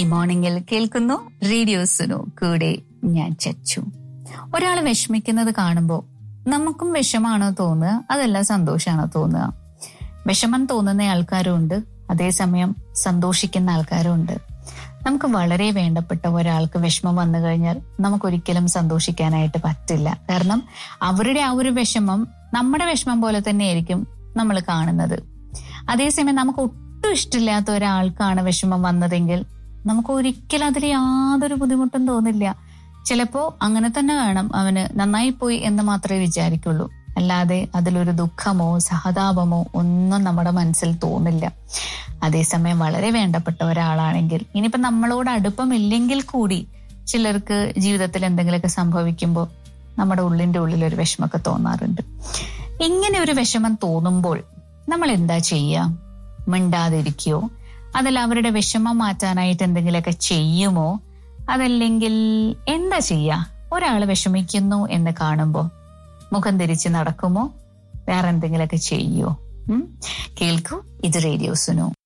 മോർണിംഗിൽ കേൾക്കുന്നു റേഡിയോ സുനു. കൂടെ ഞാൻ ചച്ചു. ഒരാൾ വിഷമിക്കുന്നത് കാണുമ്പോൾ നമുക്കും വിഷമാണോ തോന്നുക, അതല്ല സന്തോഷമാണോ തോന്നുക? വിഷമം തോന്നുന്ന ആൾക്കാരും ഉണ്ട്, അതേസമയം സന്തോഷിക്കുന്ന ആൾക്കാരും ഉണ്ട്. നമുക്ക് വളരെ വേണ്ടപ്പെട്ട ഒരാൾക്ക് വിഷമം വന്നു കഴിഞ്ഞാൽ നമുക്കൊരിക്കലും സന്തോഷിക്കാനായിട്ട് പറ്റില്ല. കാരണം അവരുടെ ആ ഒരു വിഷമം നമ്മുടെ വിഷമം പോലെ തന്നെയായിരിക്കും നമ്മൾ കാണുന്നത്. അതേസമയം നമുക്ക് ഒട്ടും ഇഷ്ടമില്ലാത്ത ഒരാൾക്കാണ് വിഷമം വന്നതെങ്കിൽ നമുക്ക് ഒരിക്കലും അതിൽ യാതൊരു ബുദ്ധിമുട്ടും തോന്നില്ല. ചിലപ്പോ അങ്ങനെ തന്നെ വേണം, അവന് നന്നായി പോയി എന്ന് മാത്രമേ വിചാരിക്കുള്ളൂ. അല്ലാതെ അതിലൊരു ദുഃഖമോ സഹതാപമോ ഒന്നും നമ്മുടെ മനസ്സിൽ തോന്നില്ല. അതേസമയം വളരെ വേണ്ടപ്പെട്ട ഒരാളാണെങ്കിൽ, ഇനിയിപ്പോ നമ്മളോട് അടുപ്പമില്ലെങ്കിൽ കൂടി ചിലർക്ക് ജീവിതത്തിൽ എന്തെങ്കിലുമൊക്കെ സംഭവിക്കുമ്പോൾ നമ്മുടെ ഉള്ളിന്റെ ഉള്ളിൽ ഒരു വിഷമമൊക്കെ തോന്നാറുണ്ട്. ഇങ്ങനെ ഒരു വിഷമം തോന്നുമ്പോൾ നമ്മൾ എന്താ ചെയ്യുക? മിണ്ടാതിരിക്കുകയോ, അതല്ല അവരുടെ വിഷമം മാറ്റാനായിട്ട് എന്തെങ്കിലുമൊക്കെ ചെയ്യുമോ? അതല്ലെങ്കിൽ എന്താ ചെയ്യുക? ഒരാൾ വിഷമിക്കുന്നു എന്ന് കാണുമ്പോൾ മുഖം തിരിച്ച് നടക്കുമോ? വേറെ എന്തെങ്കിലുമൊക്കെ ചെയ്യുമോ? കേൾക്കൂ, ഇത് റേഡിയോ സുനു.